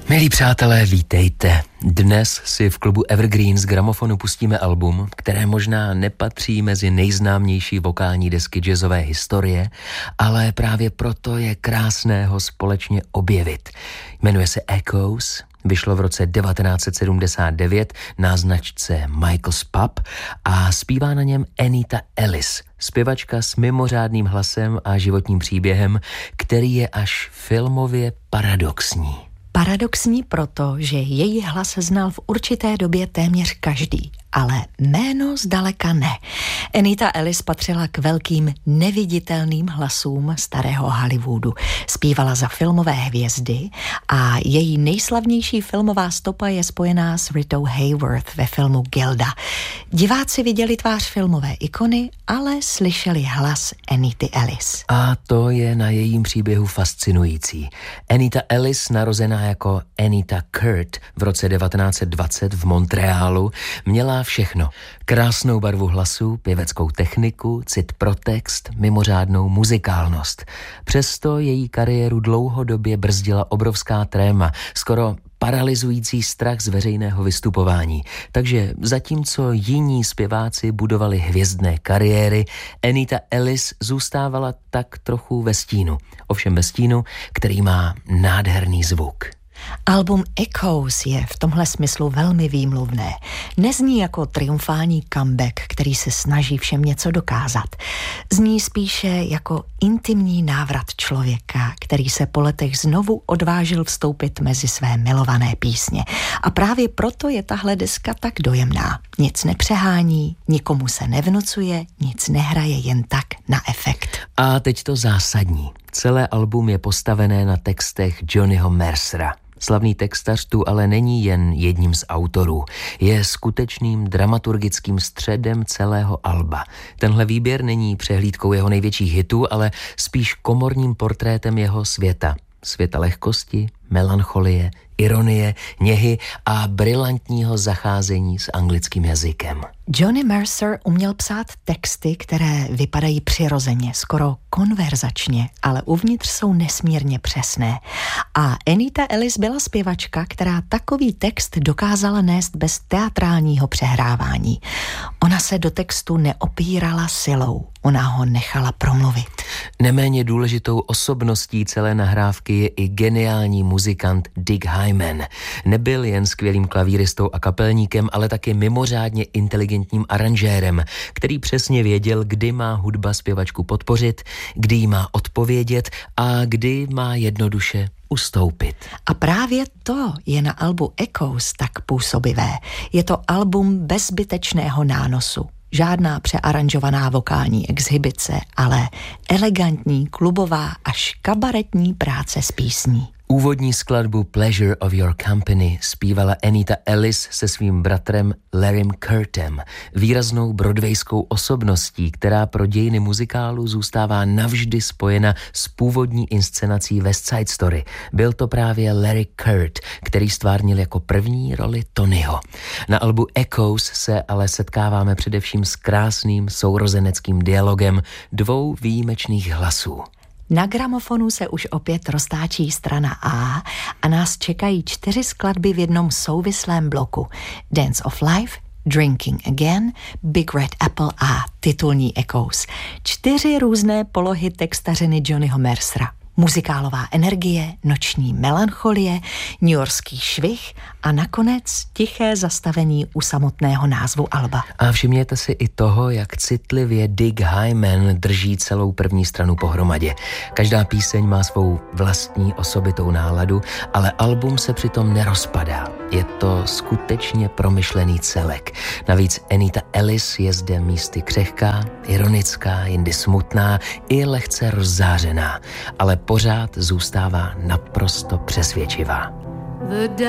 Milí přátelé, vítejte. Dnes si v klubu Evergreen z gramofonu pustíme album, které možná nepatří mezi nejznámější vokální desky jazzové historie, ale právě proto je krásné ho společně objevit. Jmenuje se Echoes, vyšlo v roce 1979 na značce Michael's Pub a zpívá na něm Anita Ellis, zpěvačka s mimořádným hlasem a životním příběhem, který je až filmově paradoxní. Paradoxní proto, že její hlas znal v určité době téměř každý, ale jméno zdaleka ne. Anita Ellis patřila k velkým neviditelným hlasům starého Hollywoodu. Zpívala za filmové hvězdy a její nejslavnější filmová stopa je spojená s Ritou Hayworth ve filmu Gilda. Diváci viděli tvář filmové ikony, ale slyšeli hlas Anity Ellis. A to je na jejím příběhu fascinující. Anita Ellis, narozená jako Anita Kurt v roce 1920 v Montrealu, měla všechno. Krásnou barvu hlasu, pěveckou techniku, cit pro text, mimořádnou muzikálnost. Přesto její kariéru dlouhodobě brzdila obrovská tréma, skoro paralyzující strach z veřejného vystupování. Takže zatímco jiní zpěváci budovali hvězdné kariéry, Anita Ellis zůstávala tak trochu ve stínu. Ovšem ve stínu, který má nádherný zvuk. Album Echoes je v tomhle smyslu velmi výmluvné. Nezní jako triumfální comeback, který se snaží všem něco dokázat. Zní spíše jako intimní návrat člověka, který se po letech znovu odvážil vstoupit mezi své milované písně. A právě proto je tahle deska tak dojemná. Nic nepřehání, nikomu se nevnucuje, nic nehraje jen tak na efekt. A teď to zásadní. Celé album je postavené na textech Johnnyho Mercera. Slavný textař tu ale není jen jedním z autorů. Je skutečným dramaturgickým středem celého alba. Tenhle výběr není přehlídkou jeho největších hitů, ale spíš komorním portrétem jeho světa. Světa lehkosti, melancholie, ironie, něhy a brilantního zacházení s anglickým jazykem. Johnny Mercer uměl psát texty, které vypadají přirozeně, skoro konverzačně, ale uvnitř jsou nesmírně přesné. A Anita Ellis byla zpěvačka, která takový text dokázala nést bez teatrálního přehrávání. Ona se do textu neopírala silou, ona ho nechala promluvit. Neméně důležitou osobností celé nahrávky je i geniální muzikant Dick Hyman. Nebyl jen skvělým klavíristou a kapelníkem, ale taky mimořádně inteligentním aranžérem, který přesně věděl, kdy má hudba zpěvačku podpořit, kdy jí má odpovědět a kdy má jednoduše ustoupit. A právě to je na albu Echoes tak působivé. Je to album bez zbytečného nánosu. Žádná přearanžovaná vokální exhibice, ale elegantní, klubová až kabaretní práce s písní. Úvodní skladbu Pleasure of Your Company zpívala Anita Ellis se svým bratrem Larrym Kurtem, výraznou broadwayskou osobností, která pro dějiny muzikálu zůstává navždy spojena s původní inscenací West Side Story. Byl to právě Larry Kurt, který stvárnil jako první roli Tonyho. Na albu Echoes se ale setkáváme především s krásným sourozeneckým dialogem dvou výjimečných hlasů. Na gramofonu se už opět roztáčí strana a nás čekají 4 skladby v jednom souvislém bloku. Dance of Life, Drinking Again, Big Red Apple a titulní Echoes. 4 různé polohy textařiny Johnnyho Mercera. Muzikálová energie, noční melancholie, newyorský švih a nakonec tiché zastavení u samotného názvu alba. A všimněte si i toho, jak citlivě Dick Hyman drží celou první stranu pohromadě. Každá píseň má svou vlastní osobitou náladu, ale album se přitom nerozpadá. Je to skutečně promyšlený celek. Navíc Anita Ellis je zde místy křehká, ironická, jindy smutná i lehce rozzářená, ale pořád zůstává naprosto přesvědčivá.